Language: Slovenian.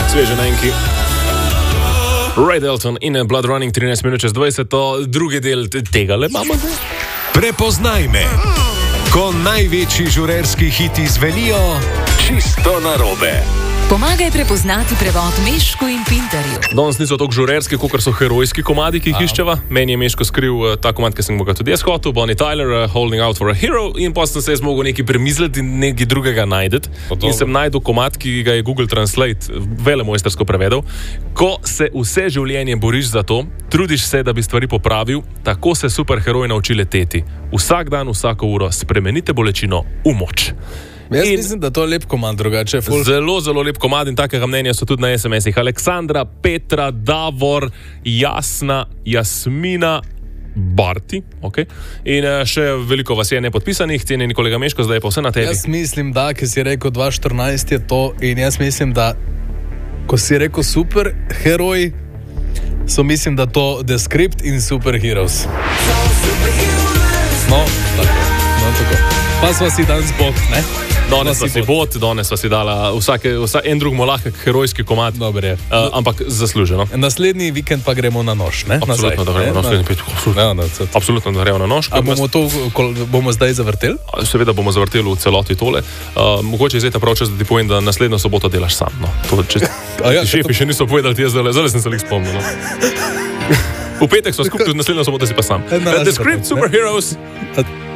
Sveže na enki. Ray Dalton in Blood Running 13 minut čez 20, to drugi del tega le imamo zdaj. Prepoznaj me, ko največji žurerski hiti zvenijo čisto narobe. Pomagaj prepoznati prevod Mešku in Pinterju. Danes niso tako žurerski, kot so herojski komadi, ki jih iščeva. Meni je Meško skril ta komad, ki sem ga tudi jaz hotel, Bonnie Tyler, Holding Out for a Hero, in potem sem se jaz mogel nekaj premisliti in nekaj drugega najdeti. In sem najdel komad, ki ga je Google Translate velemojstersko prevedel. Ko se vse življenje boriš za to, trudiš se, da bi stvari popravil, tako se superheroj nauči leteti. Vsak dan, vsako uro spremenite bolečino v moč. Jaz mislim, da to je lep komad, drugače. Zelo, zelo lep komad in takega mnenja so tudi na SMS-ih. Aleksandra, Petra, Davor, Jasna, Jasmina, Barti, okay. In še veliko vas je nepodpisanih, cenjeni kolega Meško, zdaj je pa vse na tebi. Jaz mislim, da, ki si rekel 2014 je to, in jaz mislim, da ko si rekel super heroj, so mislim, da to The Script in Super Heroes. No, tako. Pa sva si danes bot, ne? Danes si bot, danes sva si dala en drug lahek herojski komad. Dobre. Ampak zasluženo. Naslednji vikend pa gremo na nož, ne? Absolutno, da gremo na naslednji petek. Absolutno, da gremo na nož. A bomo zdaj zavrteli? Seveda bomo zavrteli v celoti tole. Mogoče je zdaj ta prav čas, da ti povem, da naslednjo soboto delaš sam. No. Šefi še niso povedali, ti zdaj sem se jih spomnil. No. V petek smo skupaj, naslednjo soboto si pa sam. The Script, Super Heroes.